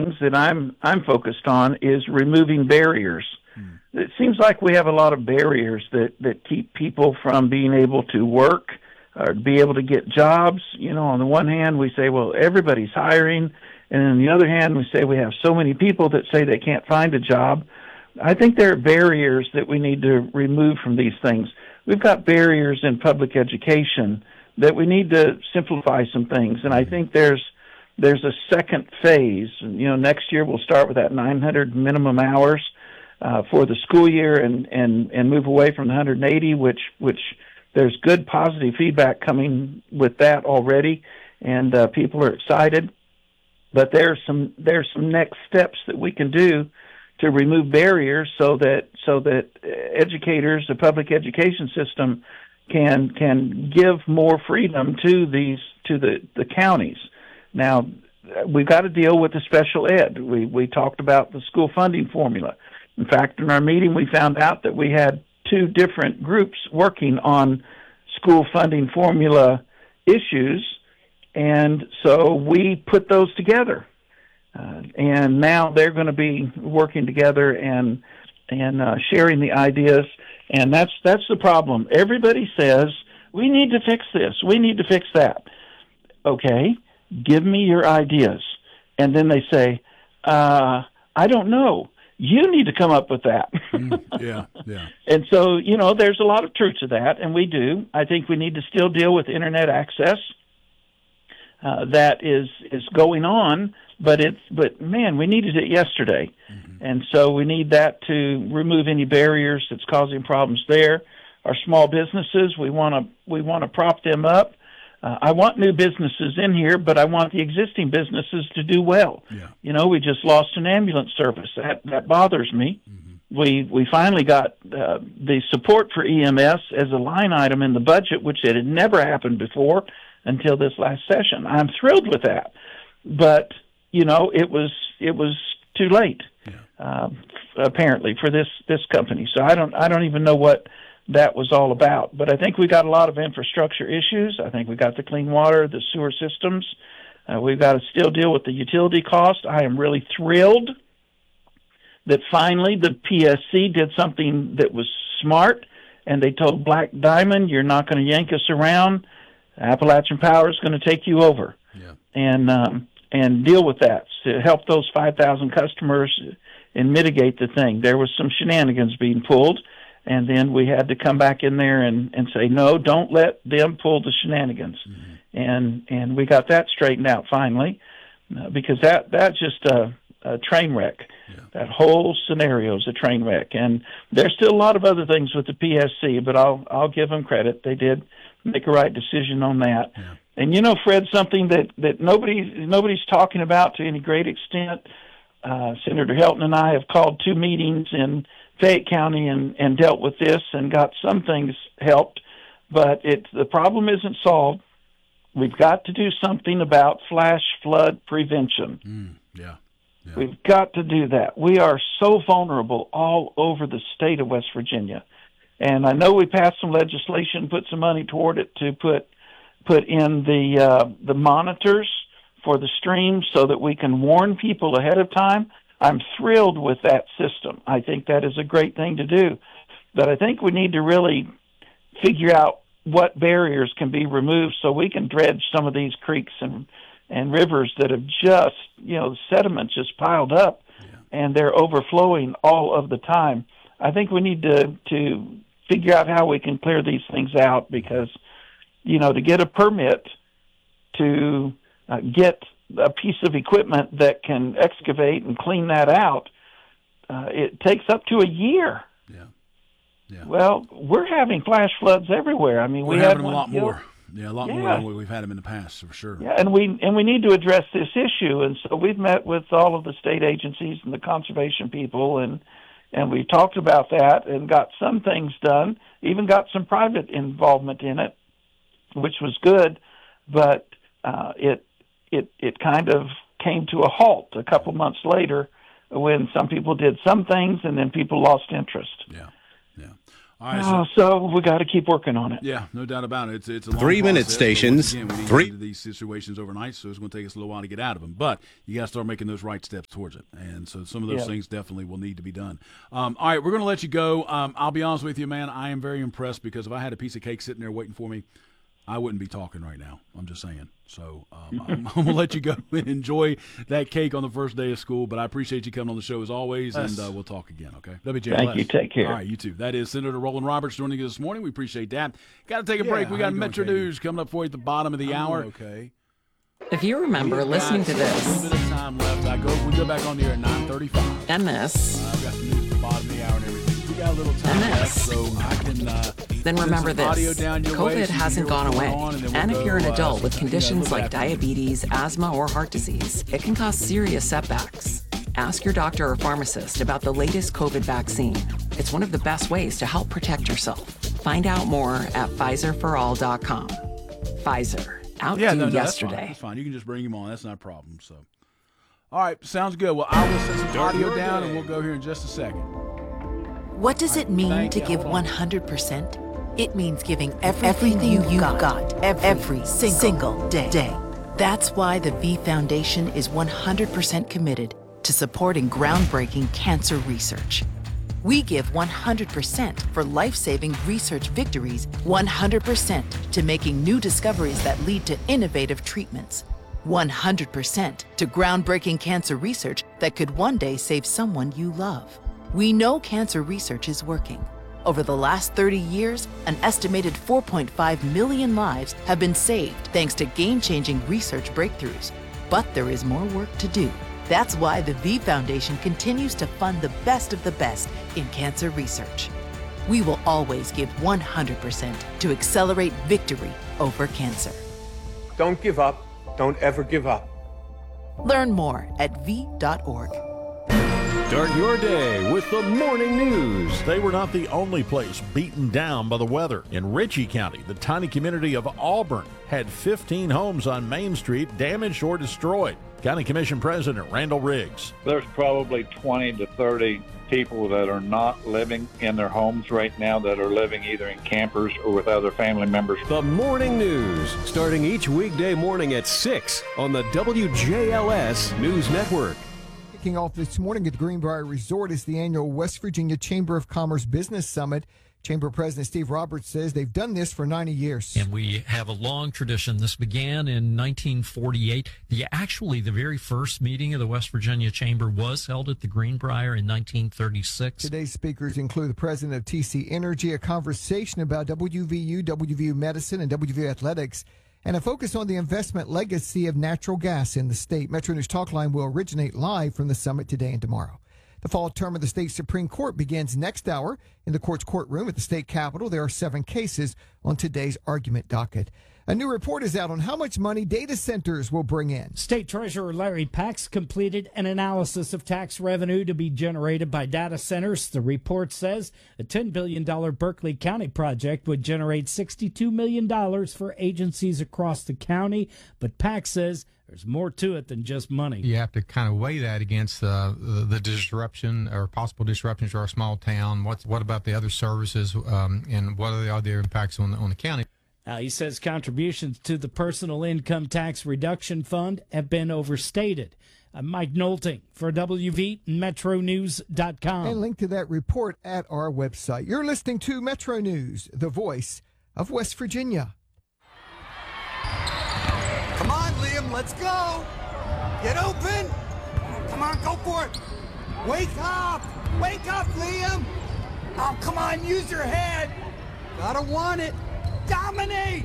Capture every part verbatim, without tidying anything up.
things that I'm I'm focused on is removing barriers. Hmm. It seems like we have a lot of barriers that, that keep people from being able to work or be able to get jobs. You know, on the one hand, we say, well, everybody's hiring, and on the other hand, we say we have so many people that say they can't find a job. I think there are barriers that we need to remove from these things. We've got barriers in public education that we need to simplify some things, and I think there's there's a second phase. You know, next year we'll start with that nine hundred minimum hours uh, for the school year, and, and, and move away from the one hundred eighty, which which there's good positive feedback coming with that already, and uh, people are excited. But there's some there's some next steps that we can do to remove barriers so that so that educators, the public education system, can can give more freedom to these to the, the counties. Now, we've got to deal with the special ed. We we talked about the school funding formula. In fact, in our meeting, we found out that we had two different groups working on school funding formula issues, and so we put those together. Uh, and now they're going to be working together and and uh, sharing the ideas. And that's that's the problem. Everybody says, we need to fix this, we need to fix that. Okay, give me your ideas. And then they say, uh, I don't know. You need to come up with that. mm, yeah, yeah. And so, you know, there's a lot of truth to that, and we do. I think we need to still deal with internet access. Uh, that is is going on, but it's but man, we needed it yesterday, mm-hmm. and so we need that to remove any barriers that's causing problems there. Our small businesses, we want to we want to prop them up. Uh, I want new businesses in here, but I want the existing businesses to do well. Yeah. You know, we just lost an ambulance service. That that bothers me. Mm-hmm. We we finally got uh, the support for E M S as a line item in the budget, which it had never happened before until this last session. I'm thrilled with that, but you know, it was it was too late, yeah. uh, apparently, for this this company. So I don't I don't even know what that was all about. But I think we got a lot of infrastructure issues. I think we got the clean water, the sewer systems. Uh, we've got to still deal with the utility cost. I am really thrilled that finally the P S C did something that was smart, and they told Black Diamond, "You're not going to yank us around. Appalachian Power is going to take you over," yeah. and um, and deal with that to help those five thousand customers and mitigate the thing. There was some shenanigans being pulled, and then we had to come back in there and, and say, no, don't let them pull the shenanigans. Mm-hmm. And and we got that straightened out finally, uh, because that that's just a, a train wreck. Yeah. That whole scenario is a train wreck. And there's still a lot of other things with the P S C, but I'll I'll give them credit. They did make a right decision on that. Yeah. And you know, Fred, something that, that nobody nobody's talking about to any great extent. Uh, Senator Helton and I have called two meetings in Fayette County and, and dealt with this and got some things helped, but it the problem isn't solved. We've got to do something about flash flood prevention. Mm, yeah. yeah. We've got to do that. We are so vulnerable all over the state of West Virginia. And I know we passed some legislation, put some money toward it to put put in the uh, the monitors for the streams so that we can warn people ahead of time. I'm thrilled with that system. I think that is a great thing to do. But I think we need to really figure out what barriers can be removed so we can dredge some of these creeks and and rivers that have just, you know, the sediment just piled up, yeah. and they're overflowing all of the time. I think we need to to figure out how we can clear these things out, because, you know, to get a permit to uh, get a piece of equipment that can excavate and clean that out, uh, it takes up to a year. Yeah. Yeah. Well, we're having flash floods everywhere. I mean, we're we having had them a lot hill. more. Yeah, a lot yeah. more than we've had them in the past, for sure. Yeah, and we and we need to address this issue. And so we've met with all of the state agencies and the conservation people, and and we talked about that and got some things done. Even got some private involvement in it, which was good. But uh, it it it kind of came to a halt a couple months later when some people did some things and then people lost interest. Yeah. Yeah. All right, Uh, so, so we got to keep working on it. yeah, no doubt about it. It's it's a long Three-minute process, but stations, once again, we three- need to get into these situations overnight, so it's going to take us a little while to get out of them. But you got to start making those right steps towards it, and so some of those Yeah. things definitely will need to be done. Um, all right, we're going to let you go. Um, I'll be honest with you, man. I am very impressed because if I had a piece of cake sitting there waiting for me, I wouldn't be talking right now. I'm just saying. So um, I'm, I'm going to let you go and enjoy that cake on the first day of school. But I appreciate you coming on the show as always, Yes. and uh, we'll talk again, okay? W J L S. Thank you. Take care. All right, you too. That is Senator Roland Roberts joining us this morning. We appreciate that. Got to take a Yeah, break. We how got you Metro doing, Katie? News coming up for you at the bottom of the I'm hour. doing okay. If you remember We've listening got to A this little bit of time left. I go. We go back on the air at nine thirty-five. and this, I've got some news at the bottom of the hour and everything. We got a little time And left, this. so I can. Uh, then send remember some audio this. down your way so you COVID can hasn't hear what's gone going away. on, and then we'll And if go, you're an uh, adult with yeah, conditions look like after you. diabetes, asthma, or heart disease, it can cause serious setbacks. Ask your doctor or pharmacist about the latest COVID vaccine. It's one of the best ways to help protect yourself. Find out more at Pfizer for all dot com. Pfizer, out Yeah, due no, no, that's yesterday. fine. That's fine. You can just bring him on. That's not a problem. So, all right, sounds good. Well, I will send some audio down, and we'll go here in just a second. What does it mean Thank to you. give Hold on. one hundred percent? It means giving everything, you've, you've got, got every, every single, single day. day. That's why the V Foundation is one hundred percent committed to supporting groundbreaking cancer research. We give one hundred percent for life-saving research victories, one hundred percent to making new discoveries that lead to innovative treatments, one hundred percent to groundbreaking cancer research that could one day save someone you love. We know cancer research is working. Over the last thirty years, an estimated four point five million lives have been saved thanks to game-changing research breakthroughs. But there is more work to do. That's why the V Foundation continues to fund the best of the best in cancer research. We will always give one hundred percent to accelerate victory over cancer. Don't give up. Don't ever give up. Learn more at v dot org. Start your day with the morning news. They were not the only place beaten down by the weather. In Ritchie County, the tiny community of Auburn had fifteen homes on Main Street damaged or destroyed. County Commission President Randall Riggs. There's probably twenty to thirty people that are not living in their homes right now, that are living either in campers or with other family members. The morning news, starting each weekday morning at six on the W J L S News Network. Kicking off this morning at the Greenbrier Resort is the annual West Virginia Chamber of Commerce Business Summit. Chamber President Steve Roberts says they've done this for ninety years. And we have a long tradition. This began in nineteen forty-eight. The, actually, the very first meeting of the West Virginia Chamber was held at the Greenbrier in nineteen thirty-six. Today's speakers include the president of T C Energy, a conversation about W V U, W V U Medicine, and W V U Athletics, and a focus on the investment legacy of natural gas in the state. Metro News Talk Line will originate live from the summit today and tomorrow. The fall term of the state Supreme Court begins next hour in the court's courtroom at the state capitol. There are seven cases on today's argument docket. A new report is out on how much money data centers will bring in. State Treasurer Larry Pax completed an analysis of tax revenue to be generated by data centers. The report says a ten billion dollars Berkeley County project would generate sixty-two million dollars for agencies across the county. But Pax says there's more to it than just money. You have to kind of weigh that against uh, the, the disruption or possible disruptions to our small town. What's, what about the other services um, and what are the other impacts on the, on the county? Now, he says contributions to the Personal Income Tax Reduction Fund have been overstated. I'm Mike Nolting for W V Metro News dot com. And link to that report at our website. You're listening to Metro News, the voice of West Virginia. Come on, Liam, let's go. Get open. Come on, go for it. Wake up. Wake up, Liam. Oh, come on, use your head. Gotta want it. Dominate.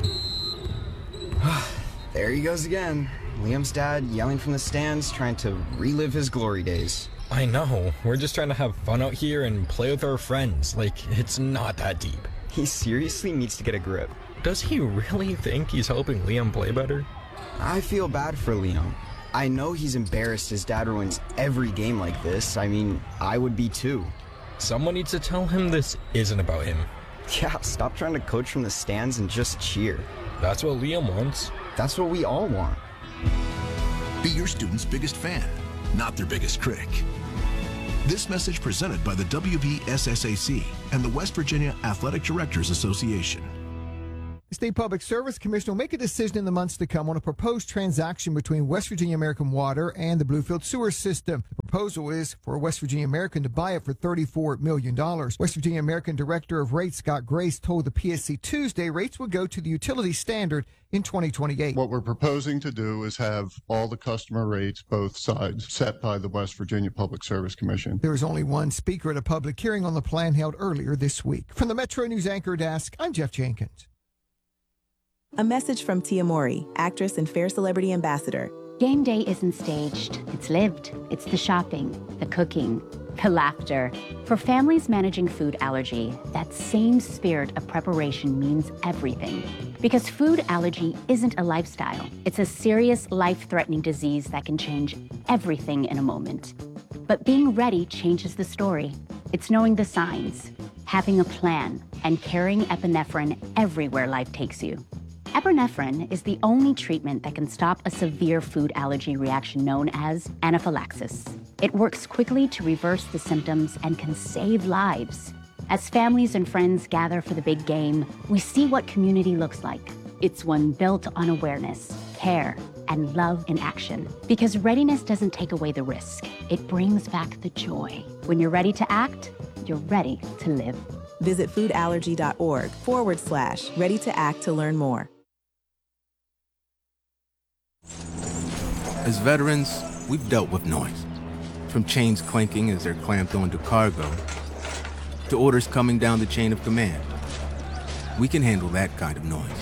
There he goes again. Liam's dad yelling from the stands, trying to relive his glory days. I know. We're just trying to have fun out here and play with our friends. Like, it's not that deep. He seriously needs to get a grip. Does he really think he's helping Liam play better? I feel bad for Liam. I know he's embarrassed his dad ruins every game like this. I mean, I would be too. Someone needs to tell him this isn't about him. Yeah, stop trying to coach from the stands and just cheer. That's what Liam wants. That's what we all want. Be your student's biggest fan, not their biggest critic. This message presented by the W V S S A C and the West Virginia Athletic Directors Association. The State Public Service Commission will make a decision in the months to come on a proposed transaction between West Virginia American Water and the Bluefield Sewer System. The proposal is for West Virginia American to buy it for thirty-four million dollars. West Virginia American Director of Rates Scott Grace told the P S C Tuesday rates would go to the utility standard in twenty twenty-eight. What we're proposing to do is have all the customer rates, both sides, set by the West Virginia Public Service Commission. There was only one speaker at a public hearing on the plan held earlier this week. From the Metro News Anchor Desk, I'm Jeff Jenkins. A message from Tia Mowry, actress and Fair Celebrity Ambassador. Game day isn't staged, it's lived. It's the shopping, the cooking, the laughter. For families managing food allergy, that same spirit of preparation means everything. Because food allergy isn't a lifestyle. It's a serious, life-threatening disease that can change everything in a moment. But being ready changes the story. It's knowing the signs, having a plan, and carrying epinephrine everywhere life takes you. Epinephrine is the only treatment that can stop a severe food allergy reaction known as anaphylaxis. It works quickly to reverse the symptoms and can save lives. As families and friends gather for the big game, we see what community looks like. It's one built on awareness, care, and love in action. Because readiness doesn't take away the risk. It brings back the joy. When you're ready to act, you're ready to live. Visit foodallergy.org forward slash ready to act to learn more. As veterans, we've dealt with noise. From chains clanking as they're clamped onto cargo, to orders coming down the chain of command. We can handle that kind of noise.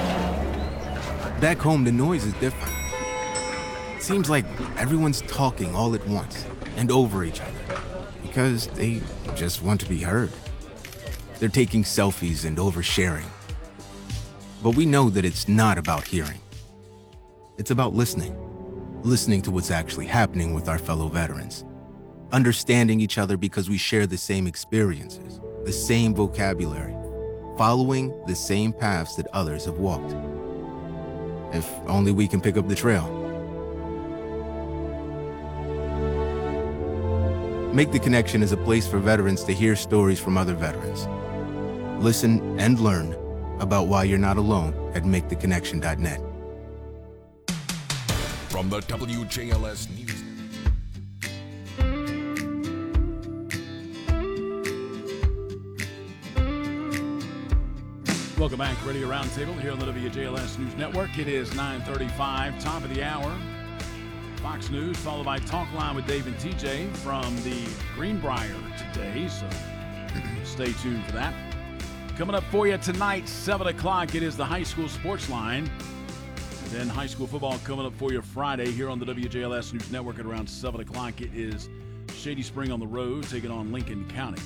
Back home, the noise is different. It seems like everyone's talking all at once and over each other because they just want to be heard. They're taking selfies and oversharing. But we know that it's not about hearing. It's about listening. Listening to what's actually happening with our fellow veterans. Understanding each other because we share the same experiences, the same vocabulary, following the same paths that others have walked. If only we can pick up the trail. Make the Connection is a place for veterans to hear stories from other veterans. Listen and learn about why you're not alone at make the connection dot net. From the W J L S News. Welcome back, Radio Roundtable here on the W J L S News Network. It is nine thirty-five, top of the hour. Fox News, followed by Talk Line with Dave and T J from the Greenbrier today, so stay tuned for that. Coming up for you tonight, seven o'clock, it is the high school sports line. Then high school football coming up for you Friday here on the W J L S News Network at around seven o'clock. It is Shady Spring on the road taking on Lincoln County.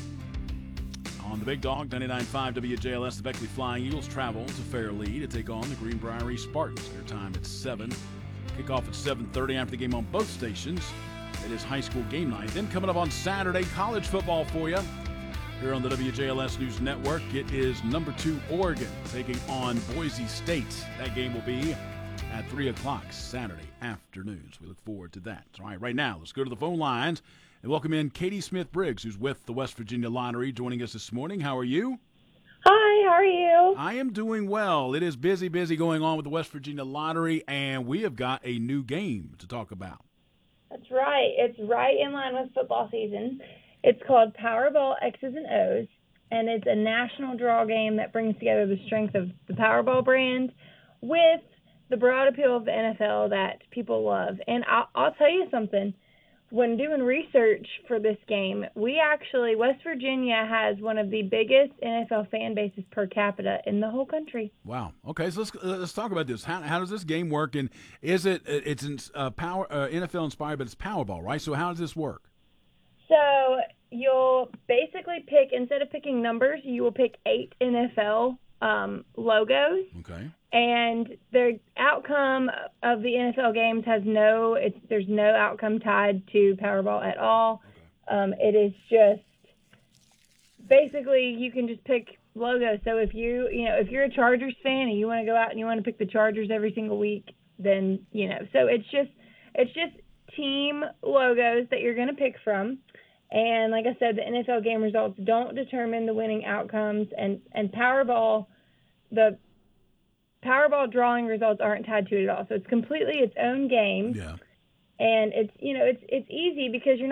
On the Big Dog, ninety-nine point five W J L S, the Beckley Flying Eagles travel to Fairleigh to take on the Greenbrier Spartans. Their time at seven. Kickoff at seven thirty after the game on both stations. It is high school game night. Then coming up on Saturday, college football for you here on the W J L S News Network. It is number two Oregon taking on Boise State. That game will be at three o'clock Saturday afternoons. We look forward to that. All right, right now, let's go to the phone lines and welcome in Katie Smith-Briggs, who's with the West Virginia Lottery, joining us this morning. How are you? Hi, how are you? I am doing well. It is busy, busy going on with the West Virginia Lottery, and we have got a new game to talk about. That's right. It's right in line with football season. It's called Powerball X's and O's, and it's a national draw game that brings together the strength of the Powerball brand with the broad appeal of the N F L that people love. And I'll, I'll tell you something. When doing research for this game, we actually, West Virginia has one of the biggest N F L fan bases per capita in the whole country. Wow. Okay, so let's uh, let's talk about this. How how does this game work? And is it it's uh, power uh, N F L inspired, but it's Powerball, right? So how does this work? So you'll basically pick, instead of picking numbers, you will pick eight N F L um, logos. Okay. And the outcome of the N F L games has no, it's, there's no outcome tied to Powerball at all. Um, it is just, basically, you can just pick logos. So if you, you know, if you're a Chargers fan and you want to go out and you want to pick the Chargers every single week, then, you know, so it's just, it's just team logos that you're going to pick from. And like I said, the N F L game results don't determine the winning outcomes, and, and Powerball, the Powerball drawing results aren't tied to it at all. So it's completely its own game. Yeah. And it's, you know, it's it's easy because you're